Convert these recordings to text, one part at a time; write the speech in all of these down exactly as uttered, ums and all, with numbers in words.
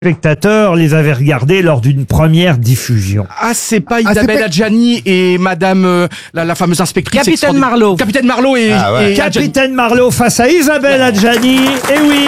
spectateurs les avaient regardés lors d'une première diffusion. Ah, c'est pas Ah, Isabelle c'est pas- Adjani et Madame euh, la, la fameuse inspectrice. Capitaine extraordinaire. Marlowe. Capitaine Marlowe et, Ah ouais. et Adjani. Capitaine Marlowe face à Isabelle Adjani. Eh oui.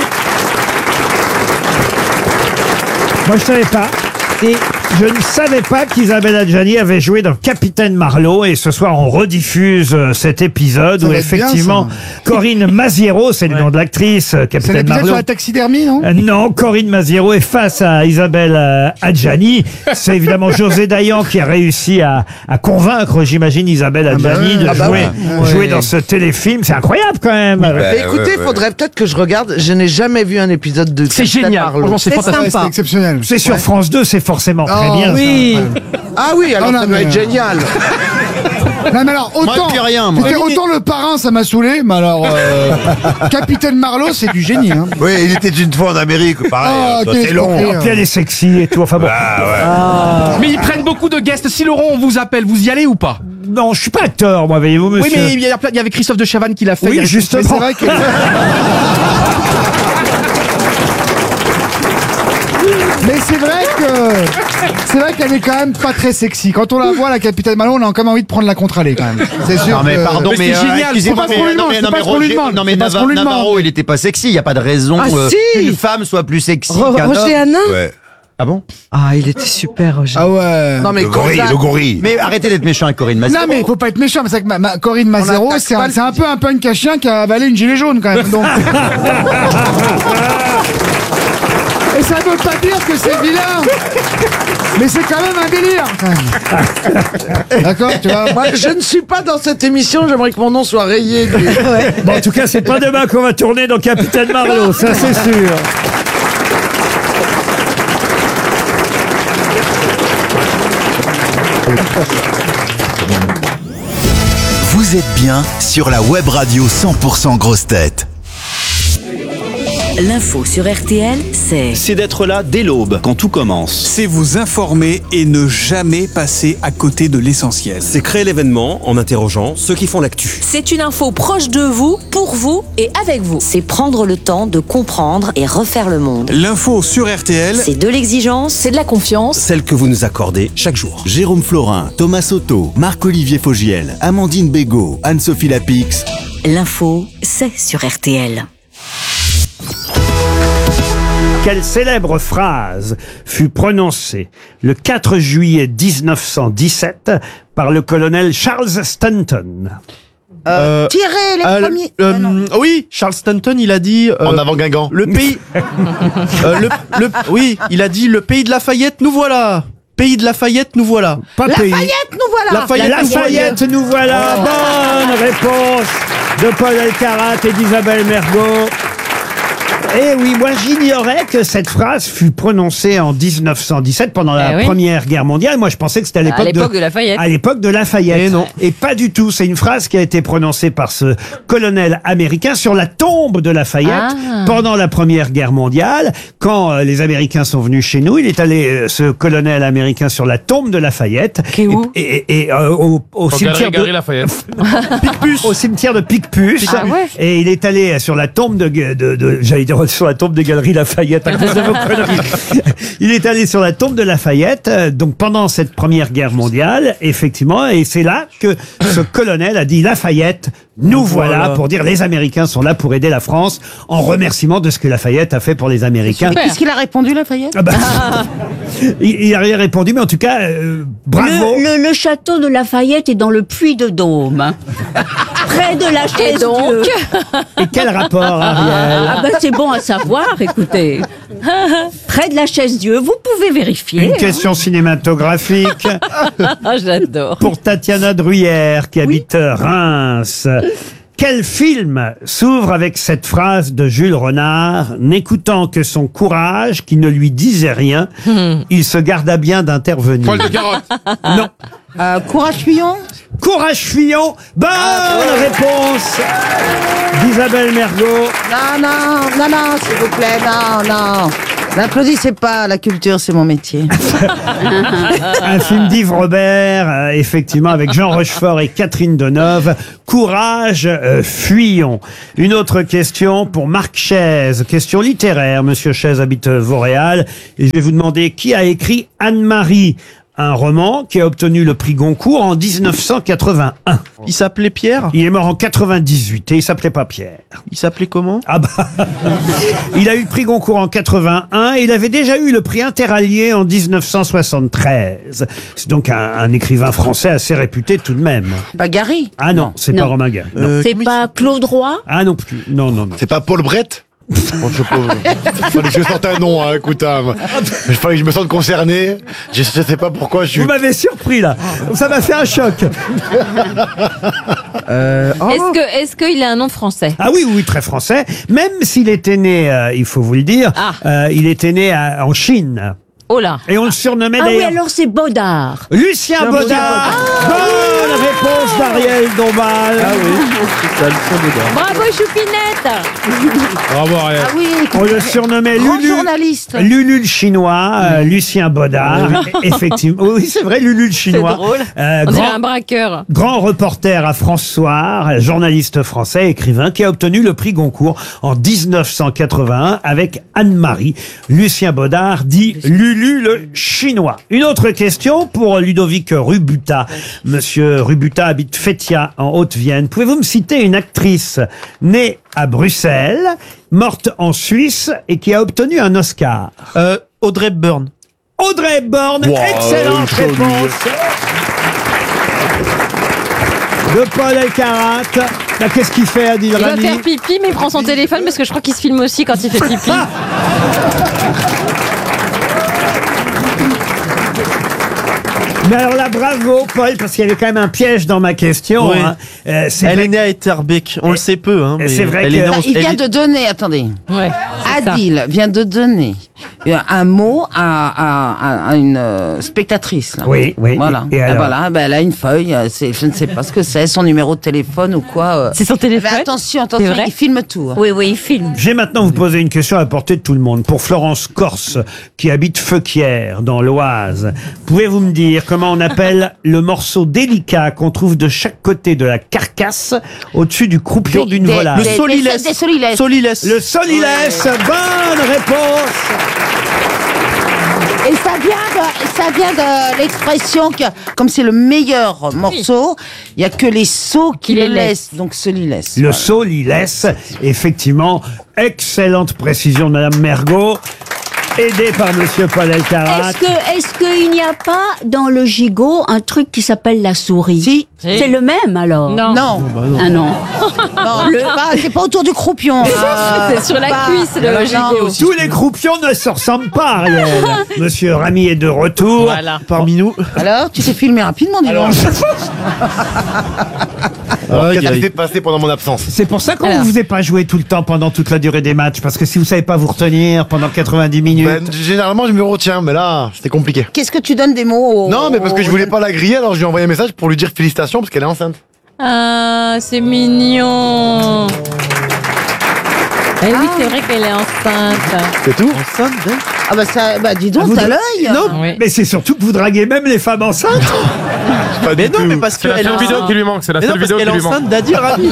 Moi, je savais pas. Et je ne savais pas qu'Isabelle Adjani avait joué dans Capitaine Marlowe. Et ce soir, on rediffuse euh, cet épisode Ça où va être bien, effectivement, ça. Corinne Maziero, c'est le nom de l'actrice, euh, C'est Capitaine l'épisode sur Marlowe. la taxidermie, non? Euh, Non, Corinne Maziero est face à Isabelle euh, Adjani. C'est évidemment José Dayan qui a réussi à, à convaincre, j'imagine, Isabelle bah Adjani ouais. de Ah bah jouer, ouais. jouer Ouais. dans ce téléfilm. C'est incroyable quand même. Bah, Mais écoutez, ouais, ouais. faudrait peut-être que je regarde. Je n'ai jamais vu un épisode de C'est Capitaine génial. Marlowe. Franchement, c'est C'est fantastique. Ouais, sympa. c'est exceptionnel. C'est sur France deux, c'est forcément très Oh, bien. ça. Oui. Ah oui, alors Oh non, ça doit mais- être génial. Non, mais alors, autant, plus rien, moi. écoutez, autant le parrain, ça m'a saoulé, mais alors, euh, Capitaine Marlowe, c'est du génie, hein. Oui, il était une fois en Amérique, pareil. Ah, hein, ça, quel c'est long. escroquerie, Et puis elle est sexy et tout. Enfin bon. Ah ouais. Mais ils prennent beaucoup de guests. Si Laurent, on vous appelle, vous y allez ou pas? Non, je suis pas acteur, moi, voyez-vous, monsieur. Oui, mais il y, a plein- il y avait Christophe de Chavannes qui l'a fait. il y Oui, avait- Mais justement. c'est vrai que... Mais c'est vrai que c'est vrai qu'elle est quand même pas très sexy. Quand on la voit, la Capitaine Marlowe, on a quand même envie de prendre la contre-allée quand même. C'est sûr. Non mais que- pardon, Mais mais, c'est euh, génial, excusez-moi, c'est pas ce qu'on mais lui non demande, mais c'est non pas mais ce qu'on lui Roger, demande, non mais c'est pas ce Nava- qu'on lui demande. Navarro, il était pas sexy. Il y a pas de raison Ah, euh, si. qu'une femme soit plus sexy Ro- qu'un Roger homme. Hanin Ouais. Ah bon? Ah, il était super, Roger. Ah ouais. Non mais Le gorille, Corinne- le gorille. Mais arrêtez d'être méchant avec Corinne Maziero. Non mais faut pas être méchant, mais c'est vrai que ma, ma- Corinne Maziero, attaque c'est pas un, le- c'est un peu un punk à chien qui a avalé une gilet jaune quand même. Donc... Et ça veut pas dire que c'est vilain, mais c'est quand même un délire. Quand même. D'accord, tu vois. Moi, je ne suis pas dans cette émission. J'aimerais que mon nom soit rayé. Du... Bon, en tout cas, c'est pas demain qu'on va tourner dans Capitaine Marlowe, ça c'est sûr. Vous êtes bien sur la web radio cent pour cent Grosse Tête. L'info sur R T L, c'est C'est d'être là dès l'aube, quand tout commence. C'est vous informer et ne jamais passer à côté de l'essentiel. C'est créer l'événement en interrogeant ceux qui font l'actu. C'est une info proche de vous, pour vous et avec vous. C'est prendre le temps de comprendre et refaire le monde. L'info sur R T L, C'est de l'exigence, c'est de la confiance. Celle que vous nous accordez chaque jour. Jérôme Florin, Thomas Soto, Marc-Olivier Fogiel, Amandine Bégaud, Anne-Sophie Lapix. L'info, c'est sur R T L. Quelle célèbre phrase fut prononcée le quatre juillet dix-neuf cent dix-sept par le colonel Charles Stanton? Euh, Tirez les euh, le- premiers. euh, Ah, non. oui, Charles Stanton, il a dit. euh, En avant Guingamp. Le pays. euh, le, le- oui, il a dit le pays de Lafayette, nous voilà. Pays de Lafayette, nous voilà. Pas pays. Lafayette, nous voilà. Lafayette, La Lafayette, nous voilà. Bonne réponse de Paul Elkarat et d'Isabelle Mergo. Eh oui, moi j'ignorais que cette phrase fut prononcée en dix-neuf cent dix-sept pendant la Eh oui. Première Guerre mondiale. Moi je pensais que c'était à l'époque À l'époque de Lafayette. À l'époque de Lafayette. Eh non. Et pas du tout. C'est une phrase qui a été prononcée par ce colonel américain sur la tombe de Lafayette Ah. pendant la Première Guerre mondiale. Quand euh, les Américains sont venus chez nous, il est allé, euh, ce colonel américain, sur la tombe de Lafayette. Qui est où Et, et- et, euh, au, au cimetière de... Picpus. Au cimetière de Picpus. Ah ouais. Et il est allé sur la tombe de, de, de j'allais dire sur la tombe de Galerie Lafayette à cause de vos conneries. Il est allé sur la tombe de Lafayette, euh, donc pendant cette Première Guerre mondiale, effectivement, et c'est là que ce colonel a dit Lafayette, nous voilà, Voilà. pour dire les Américains sont là pour aider la France, en remerciement de ce que Lafayette a fait pour les Américains. super. Qu'est-ce qu'il a répondu, Lafayette? Ah bah, il, il a rien répondu, mais en tout cas, euh, bravo. Le, le- le château de Lafayette est dans le Puy-de-Dôme, près de la chaise donc Dieu. Et quel rapport, Ariel? Ah ben c'est bon à savoir, écoutez. Près de la chaise Dieu, vous pouvez vérifier. Une question cinématographique Ah, j'adore. pour Tatiana Druyère qui habite Reims. Quel film s'ouvre avec cette phrase de Jules Renard, n'écoutant que son courage qui ne lui disait rien, il se garda bien d'intervenir. Poil de carotte. Non. Euh, Courage Fillon. Courage Fillon, bonne réponse d'Isabelle Mergo. Non, non, non, non, s'il vous plaît, non, non. N'applaudissez pas, la culture, c'est mon métier. Un film d'Yves Robert, euh, effectivement, avec Jean Rochefort et Catherine Deneuve. Courage, euh, fuyons. Une autre question pour Marc Chaise, question littéraire. Monsieur Chaise habite Vauréal et je vais vous demander qui a écrit Anne-Marie, un roman qui a obtenu le prix Goncourt en dix-neuf cent quatre-vingt-un. Il s'appelait Pierre? Il est mort en quatre-vingt-dix-huit et il s'appelait pas Pierre. Il s'appelait comment? Ah bah, il a eu le prix Goncourt en quatre-vingt-un et il avait déjà eu le prix Interallié en dix-neuf cent soixante-treize. C'est donc un, un écrivain français assez réputé tout de même. Pas Gary? Ah non, c'est pas Romain Gary. non. Euh, C'est pas Claude Roy? Ah non plus. Non, non, non. C'est pas Paul Brett? Bon, je peux... fallait que je sorte un nom, hein, écoute, hein. Il fallait que je me sente concerné. Je, je sais pas pourquoi je suis... Vous m'avez surpris là. Ça m'a fait un choc. Euh, oh. Est-ce que, est-ce qu'il a un nom français? Ah oui, oui, très français. Même s'il était né, euh, il faut vous le dire, Ah. euh, il était né à- en Chine. Oh là. Et on le surnommait Ah oui, d'ailleurs alors c'est Baudard. Lucien Baudard. Bonne réponse d'Ariel Dombal. Ah oui, c'est ça, le son dedans. Bravo Choupinette. Bravo, Ariel. Ah oui, On le surnommait grand Lulu. journaliste. Lulu le chinois, euh, Lucien Baudard. Effectivement. Oui, c'est vrai, Lulu le C'est chinois. drôle. Euh, On dirait grand- un braqueur. Grand reporter à France Soir, journaliste français, écrivain, qui a obtenu le prix Goncourt en dix-neuf cent quatre-vingt-un avec Anne-Marie. Lucien Baudard dit Lulu le chinois. Une autre question pour Ludovic Rubuta. Monsieur Rubuta habite Fétia en Haute-Vienne. Pouvez-vous me citer une actrice née à Bruxelles, morte en Suisse et qui a obtenu un Oscar? Euh, Audrey Hepburn. Audrey Hepburn, Wow, excellente joli. réponse de Paul Elkarat. Bah, qu'est-ce qu'il fait, Adil Il va Rami? faire pipi, mais il prend son téléphone parce que je crois qu'il se filme aussi quand il fait pipi. Mais alors là, bravo, Paul, parce qu'il y avait quand même un piège dans ma question. Oui. hein. Euh, c'est Elle vrai est née à Etterbeek. On le sait peu, hein. mais c'est vrai elle que- est née en- Bah, il elle vient est- de donner, attendez. Ouais. c'est ça. Adil vient de donner un mot à, à- à une euh, spectatrice. Là. Oui, oui. Voilà. Et alors voilà, ben, elle a une feuille. euh, c'est- Je ne sais pas ce que c'est, son numéro de téléphone ou quoi. euh. C'est son téléphone. Mais attention, C'est attention, vrai il filme tout. hein. Oui, oui, il filme. Je vais maintenant vous poser une question à la portée de tout le monde. Pour Florence Corse, qui habite Feuquières, dans l'Oise, pouvez-vous me dire comment on appelle le morceau délicat qu'on trouve de chaque côté de la carcasse, au-dessus du croupion d'une Des- volaille? des- Le solilès. des solilès. Solilès. Le solilès, bonne réponse. Et ça vient de, ça vient de l'expression que, comme c'est le meilleur morceau, il n'y a que les sots qui Qui les les laissent. Donc solilès. Le solilès, effectivement, excellente précision de Madame Mergot, aidée par Monsieur Paul Elkarat. Est-ce que, est-ce qu'il n'y a pas dans le gigot un truc qui s'appelle la souris? Si. C'est le même alors? Non. Non. Ah non. Non, c'est pas- c'est pas autour du croupion. Ah, C'est sur la pas- cuisse, le Non, gigot. Tous les croupions ne se ressemblent pas, Ariel. Monsieur Rami est de retour. Voilà. Parmi nous. Alors, tu t'es filmé rapidement, dis donc. Alors, Aïe, qu'est-ce qui aïe. s'est passé pendant mon absence? C'est pour ça qu'on Alors. ne vous ait pas joué tout le temps pendant toute la durée des matchs, parce que si vous savez pas vous retenir pendant quatre-vingt-dix minutes. Ben, généralement, je me retiens, mais là, c'était compliqué. Qu'est-ce que tu donnes des mots au- Non, mais parce que je voulais pas la griller, alors je lui ai envoyé un message pour lui dire félicitations parce qu'elle est enceinte. Ah, c'est mignon. Eh oui, c'est vrai qu'elle est enceinte. C'est tout? Enceinte d'elle. Ah bah ça, bah dis Ah, donc, vous t'as de- l'œil. Non, Oui. mais c'est surtout que vous draguez même les femmes enceintes. Pas Mais du non, tout. mais parce C'est la qu'elle est seule vidéo enceinte. qui lui manque, c'est la Mais non, seule parce vidéo qui qu'elle est lui manque. enceinte d'Adil Rami.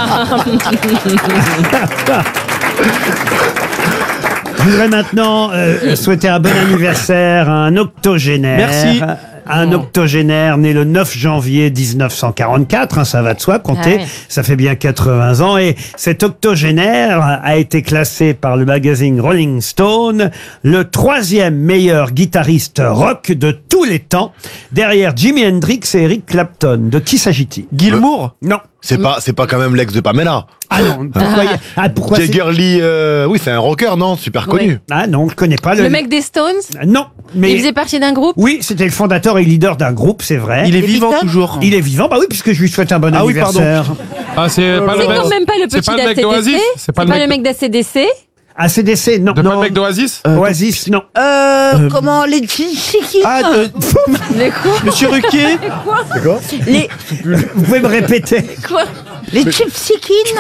Je voudrais maintenant euh, souhaiter un bon anniversaire à un octogénaire. Merci. Un octogénaire né le neuf janvier dix-neuf cent quarante-quatre, hein, ça va de soi, comptez, Ah ouais. ça fait bien quatre-vingts ans. Et cet octogénaire a été classé par le magazine Rolling Stone le troisième meilleur guitariste rock de tous les temps, derrière Jimi Hendrix et Eric Clapton. De qui s'agit-il? Gilmour. Non. C'est pas, c'est pas quand même l'ex de Pamela. Ah non, pourquoi, y a- ah, pourquoi c'est- Jagger Lee, euh, oui, c'est un rocker, non? Super connu. Ah non, je connais pas le... Le mec des Stones, Non, mais... il faisait partie d'un groupe. Oui, c'était le fondateur et leader d'un groupe, c'est vrai. Il est Et vivant Victor toujours. Il est vivant, bah oui, puisque je lui souhaite un bon Ah oui, pardon. anniversaire. Ah, c'est pas C'est le quand même pas le c'est petit pas le mec d'A C D C. d'Oasis. C'est pas le mec d'A C D C. A C D C, non. De pas non. le mec d'Oasis Oasis, non. Euh, comment les chiquines Ah, euh, Les quoi Monsieur Ruquier. C'est quoi Les, Vous pouvez me répéter? Quoi les chiquines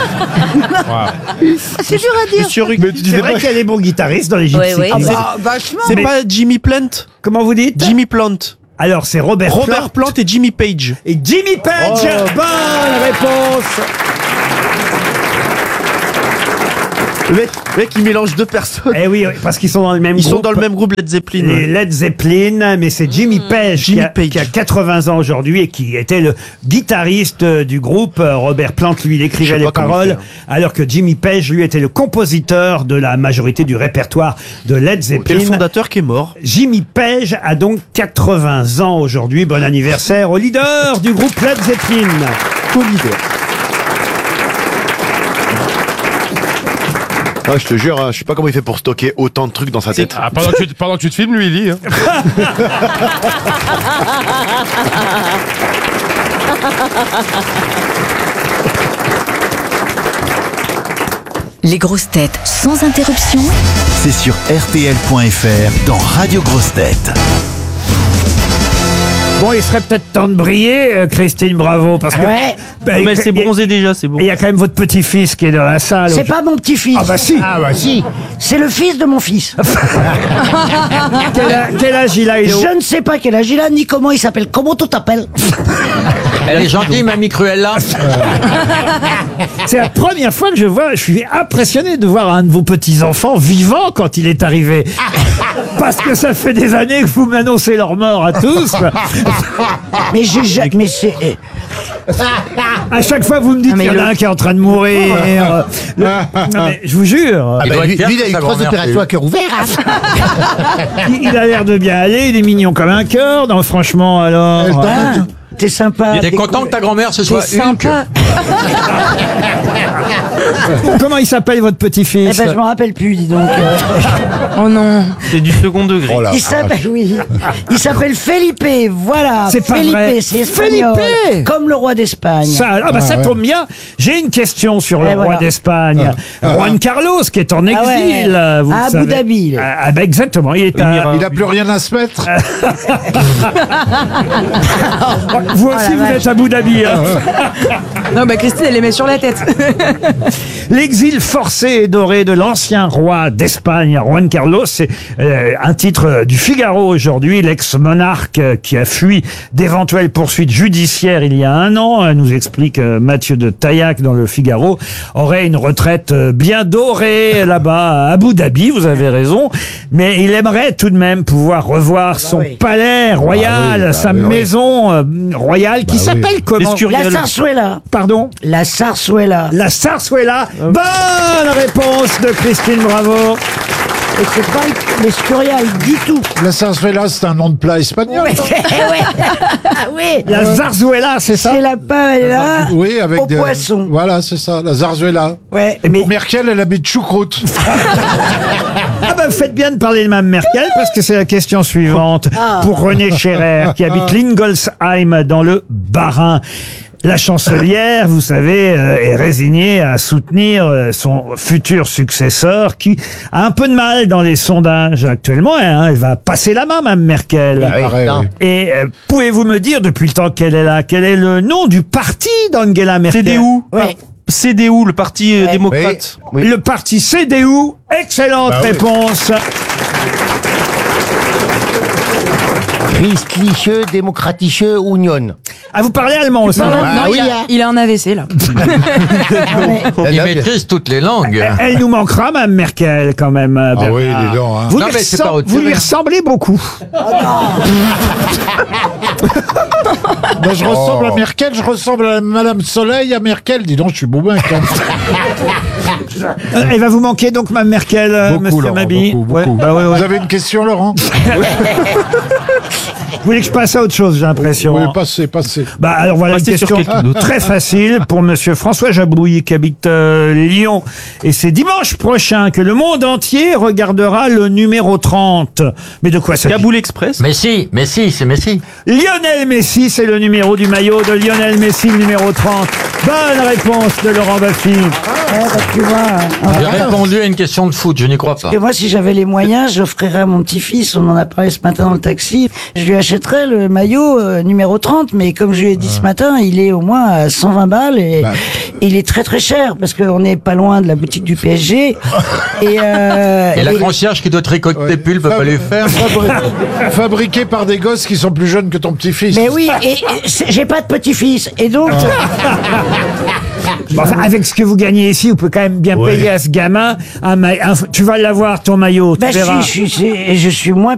C'est dur à dire. Monsieur Mais Ruquier. tu C'est disais vrai pas. qu'il y a des bons guitaristes dans les Gypsy Ouais, ouais. Kings. Ah, vachement. C'est Mais- pas Jimmy Plant. Comment vous dites? Jimmy Plant. Alors, c'est Robert, Robert Plant et Jimmy Page. et Jimmy Page. Oh. Bonne réponse. Le mec, le mec, il mélange deux personnes. Eh oui, oui, parce qu'ils sont dans le même Ils groupe. sont dans le même groupe Led Zeppelin. Les Led Zeppelin, mais c'est Jimmy Page, Jimmy qui, a, Page. qui a quatre-vingts ans aujourd'hui et qui était le guitariste euh, du groupe. Euh, Robert Plant, lui, il Je écrivait sais les pas comment paroles, il fait, alors que Jimmy Page, lui, était le compositeur de la majorité du répertoire de Led Et le Zeppelin. fondateur qui est mort. Jimmy Page a donc quatre-vingts ans aujourd'hui. Bon anniversaire au leader du groupe Led Zeppelin. Co-leader. Ah, je te jure, hein, je sais pas comment il fait pour stocker autant de trucs dans sa tête. Ah, pendant, que tu, pendant que tu te filmes, lui, il lit. Hein. Les grosses têtes sans interruption. C'est sur R T L point F R dans Radio Grosses Têtes. Bon, il serait peut-être temps de briller, euh, Christine Bravo, parce que... Ouais. Bah, Mais elle il- s'est bronzée déjà, c'est bon. Il y a quand même votre petit-fils qui est dans la salle. C'est pas mon petit-fils. Ah bah si. Ah bah si. C'est le fils de mon fils. Quel, a- quel âge il a, il est au- Je ne sais pas quel âge il a, ni comment il s'appelle. Comment tu t'appelles? Elle est gentille, Mamie Cruella. C'est la première fois que je vois, je suis impressionné de voir un de vos petits-enfants vivant quand il est arrivé. Parce que ça fait des années que vous m'annoncez leur mort à tous. Mais je, je- mais c'est. eh, À chaque fois, vous me dites Ah, mais qu'il y en a le- un qui est en train de mourir. Le- Non, mais je vous jure. Ah bah, lui, lui, il a eu trois opérations à cœur ouvert. Il, il a l'air de bien aller, il est mignon comme un cœur. Non, franchement, alors. ah, T'es sympa. T'es content que ta grand-mère ce T'es soit sympa. Comment il s'appelle votre Eh petit-fils? ben, je m'en rappelle plus, dis donc. Oh non. C'est du second degré. Oh là. Il s'appelle, oui. Il s'appelle Felipe, voilà. C'est pas Felipe, vrai. c'est espagnol. Felipe. Comme le roi d'Espagne. Ça, ah bah ça tombe bien. J'ai une question sur le Et roi voilà. d'Espagne, Juan Carlos, qui est en exil. Ah ouais. vous À le Abu savez. Dhabi, là. Ah, ah bah exactement. Il est à... Il a plus rien à se mettre. Vous aussi, Oh la vous vache. êtes à Abu Dhabi. hein. Non, bah Christine, elle les met sur la tête. L'exil forcé et doré de l'ancien roi d'Espagne, Juan Carlos, c'est euh, un titre du Figaro aujourd'hui. L'ex-monarque euh, qui a fui d'éventuelles poursuites judiciaires il y a un an, euh, nous explique euh, Mathieu de Taillac dans le Figaro, aurait une retraite euh, bien dorée là-bas à Abu Dhabi, vous avez raison, mais il aimerait tout de même pouvoir revoir son oui. palais royal, Bah oui, bah sa oui, oui. maison euh, royale, qui Bah oui. s'appelle comment? La zarzuela. Pardon? La zarzuela. La Sarsuela. Bonne réponse de Christine Bravo. Et c'est pas l'Escurial du tout. La sarsuela, c'est un nom de plat espagnol. Ouais, ouais. Ah oui. La Zarzuela, c'est ça? C'est la paella Oui, avec au des. poisson. Voilà, c'est ça, la zarzuela. Ouais. Mais, Merkel, elle habite choucroute. ah bah, faites bien de parler de Mme Merkel parce que c'est la question suivante Ah. pour René Scherer qui habite Lingolsheim dans le Bas-Rhin. La chancelière, vous savez, euh, est résignée à soutenir euh, son futur successeur qui a un peu de mal dans les sondages actuellement. Hein, elle va passer la main, Mme Merkel. Pareil, oui. Et euh, pouvez-vous me dire, depuis le temps qu'elle est là, quel est le nom du parti d'Angela Merkel? C D U. Ouais. C D U, le parti euh, démocrate. Le parti C D U. Excellente Bah oui. réponse. Christliche Demokratische Union. Ah, vous parlez allemand aussi? parles Ah non, oui, il, a, il est en A V C là. Il maîtrise toutes les langues. Elle nous manquera, Mme Merkel, quand même. Ah Bernard. oui, dis donc. Hein. Vous, Non, lui, mais c'est ressem- pas autre vous lui chose. ressemblez beaucoup. Bah, je ressemble à Merkel, je ressemble à Madame Soleil, à Merkel. Dis donc, je suis boubin quand même. Euh, Elle va vous manquer donc, Mme Merkel, euh, Beaucoup, Monsieur Laurent, Mabille. beaucoup, Ouais, beaucoup. bah ouais, ouais. Vous avez une question, Laurent? Vous voulez que je passe à autre chose, j'ai l'impression. Oui, passez, passez. Bah alors voilà Passez une sur question quelqu'un d'autre. très facile pour Monsieur François Jabouille qui habite euh, Lyon. Et c'est dimanche prochain que le monde entier regardera le numéro trente. Mais de quoi ça Kaboul Express. Messi, Messi, c'est Messi. Lionel Messi, c'est le numéro du maillot de Lionel Messi, le numéro trente. Bonne réponse de Laurent Baffy. Ouais, bah, tu vois, hein. J'ai répondu à une question de foot, je n'y crois pas. Et moi, si j'avais les moyens, j'offrirais à mon petit-fils, on en a parlé ce matin dans le taxi, je lui achèterais le maillot euh, numéro trente, mais comme je lui ai dit ce matin, il est au moins à cent vingt balles et Bah. il est très très cher parce qu'on n'est pas loin de la boutique du P S G. Et, euh, Et la et- concierge qui doit tricoter des pulls peut pas lui faire. Fabri- Fabriqué par des gosses qui sont plus jeunes que ton petit-fils. mais oui, et, et c'est- j'ai pas de petit-fils. Et donc, Bon, enfin, avec ce que vous gagnez ici, vous pouvez quand même bien Ouais. payer à ce gamin un, ma- un- tu vas l'avoir ton maillot, tu bah, verras. je, suis, je, suis, je suis moins